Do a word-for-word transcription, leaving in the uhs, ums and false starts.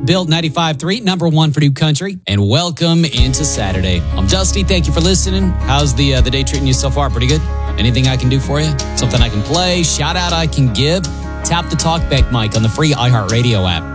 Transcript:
Built ninety-five point three, number one for New Country, and welcome into Saturday. I'm Dusty. Thank you for listening. How's the uh, the day treating you so far? Pretty good? Anything I can do for you? Something I can play? Shout out I can give? Tap the talkback mic on the free iHeartRadio app.